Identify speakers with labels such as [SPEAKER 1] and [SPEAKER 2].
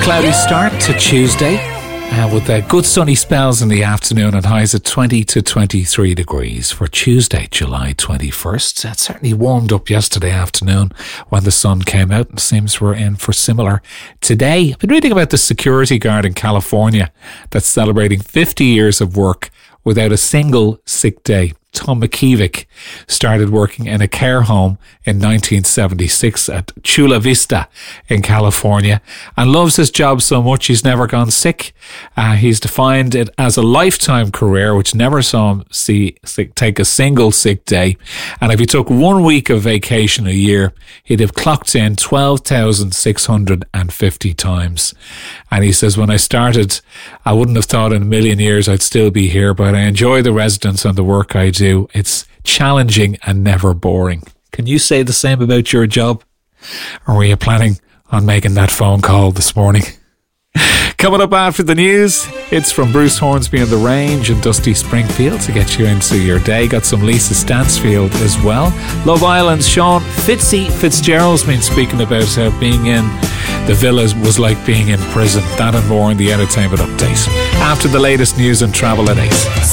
[SPEAKER 1] Cloudy start to Tuesday with good sunny spells in the afternoon and highs at 20 to 23 degrees for Tuesday, July 21st. It certainly warmed up yesterday afternoon when the sun came out, and seems we're in for similar today. I've been reading about the security guard in California that's celebrating 50 years of work without a single sick day. Tom McKeevick started working in a care home in 1976 at Chula Vista in California and loves his job so much he's never gone sick. He's defined it as a lifetime career which never saw him take a single sick day. And if he took 1 week of vacation a year, he'd have clocked in 12,650 times. And he says, when I started, I wouldn't have thought in a million years I'd still be here, but I enjoy the residents and the work I do. It's challenging and never boring. Can you say the same about your job? Or were you planning on making that phone call this morning? Coming up after the news, it's from Bruce Hornsby and the Range and Dusty Springfield to get you into your day. Got some Lisa Stansfield as well. Love Island's Sean Fitzgerald's been speaking about how being in the villas was like being in prison. That and more in the entertainment update after the latest news and travel at 8.